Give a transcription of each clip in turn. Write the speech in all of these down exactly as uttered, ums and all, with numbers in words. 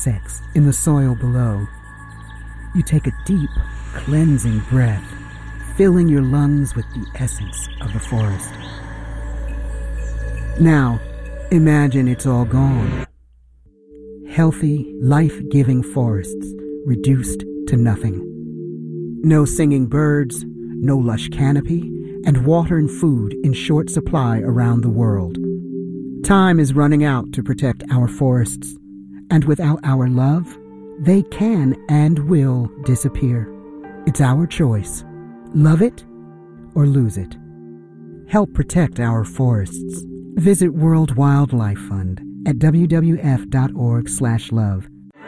insects in the soil below. You take a deep, cleansing breath, filling your lungs with the essence of the forest. Now, imagine it's all gone. Healthy, life-giving forests reduced to nothing. No singing birds, no lush canopy, and water and food in short supply around the world. Time is running out to protect our forests, and without our love, they can and will disappear. It's our choice. Love it or lose it. Help protect our forests. Visit World Wildlife Fund at w w f dot org slash love.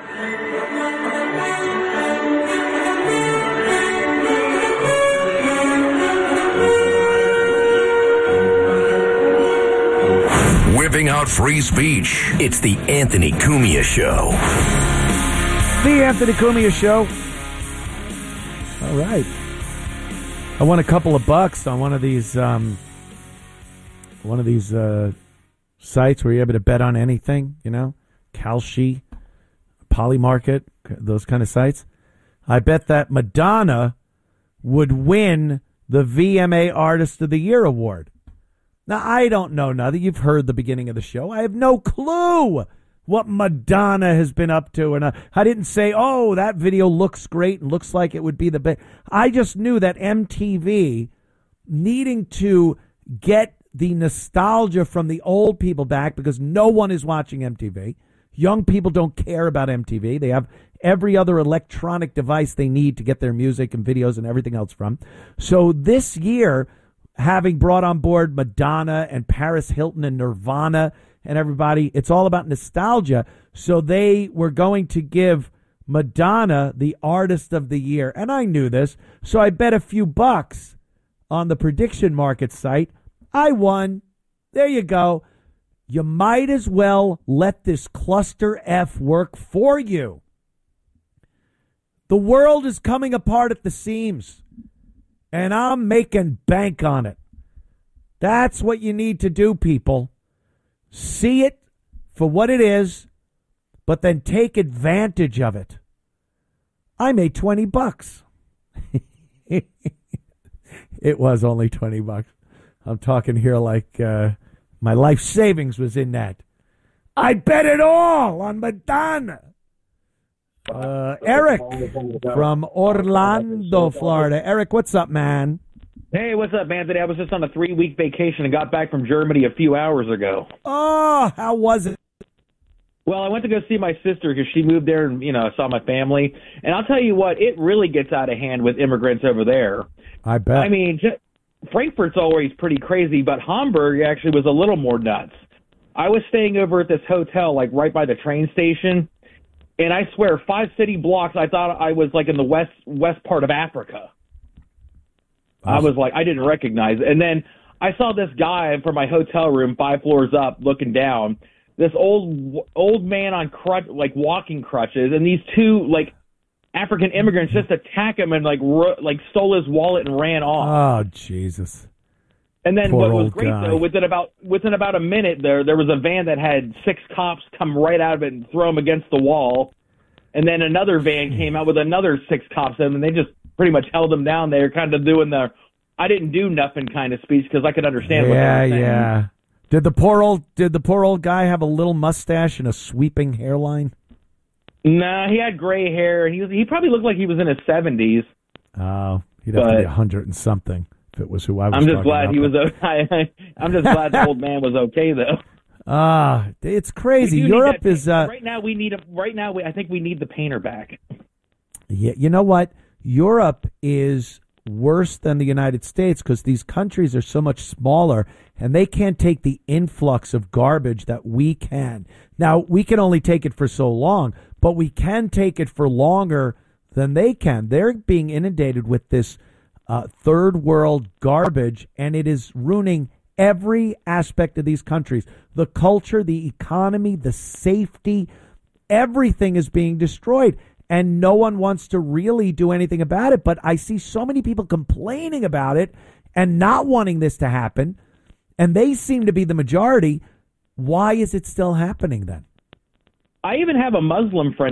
Whipping out free speech. It's the Anthony Cumia Show. The Anthony Cumia Show. All right. I won a couple of bucks on one of these um, one of these uh, sites where you're able to bet on anything, you know, Kalshi, Polymarket, those kind of sites. I bet that Madonna would win the V M A Artist of the Year award. Now, I don't know now that you've heard the beginning of the show. I have no clue what Madonna has been up to. And I didn't say, oh, that video looks great and looks like it would be the best. I just knew that M T V, needing to get the nostalgia from the old people back, because no one is watching M T V. Young people don't care about M T V. They have every other electronic device they need to get their music and videos and everything else from. So this year, having brought on board Madonna and Paris Hilton and Nirvana and everybody, it's all about nostalgia. So they were going to give Madonna the Artist of the Year. And I knew this, so I bet a few bucks on the prediction market site. I won. There you go. You might as well let this cluster F work for you. The world is coming apart at the seams, and I'm making bank on it. That's what you need to do, people. See it for what it is, but then take advantage of it. I made twenty bucks. It was only twenty bucks. I'm talking here like uh, my life savings was in that. I bet it all on Madonna. Uh, Eric from Orlando, Florida. Eric, what's up, man? Hey, what's up, Anthony? I was just on a three-week vacation and got back from Germany a few hours ago. Oh, how was it? Well, I went to go see my sister because she moved there and, you know, saw my family. And I'll tell you what, it really gets out of hand with immigrants over there. I bet. I mean, Frankfurt's always pretty crazy, but Hamburg actually was a little more nuts. I was staying over at this hotel, like, right by the train station. And I swear, five city blocks, I thought I was, like, in the west west part of Africa. I was like, I didn't recognize it. And then I saw this guy from my hotel room, five floors up, looking down. This old old man on crutch, like walking crutches, and these two like African immigrants just attack him and like ro- like stole his wallet and ran off. Oh Jesus! And then Poor what was old great guy. though, within about within about a minute there, there was a van that had six cops come right out of it and throw him against the wall. And then another van came out with another six cops in, and they just pretty much held them down. They were kind of doing the "I didn't do nothing" kind of speech because I could understand what they Yeah, were saying. yeah. Did the poor old did the poor old guy have a little mustache and a sweeping hairline? Nah, he had gray hair. He was, he probably looked like he was in his seventies. Oh, he'd have But- to be a hundred and something if it was who I was. I'm just talking glad about. he was. o- I, I'm just glad the old man was okay though. Ah, it's crazy. We do need Europe that- is uh, right now. We need a right now. We, I think we need the painter back. yeah. You know what? Europe is worse than the United States because these countries are so much smaller and they can't take the influx of garbage that we can. Now, we can only take it for so long, but we can take it for longer than they can. They're being inundated with this uh, third world garbage, and it is ruining every aspect of these countries. The culture, the economy, the safety, everything is being destroyed. And no one wants to really do anything about it. But I see so many people complaining about it and not wanting this to happen. And they seem to be the majority. Why is it still happening then? I even have a Muslim friend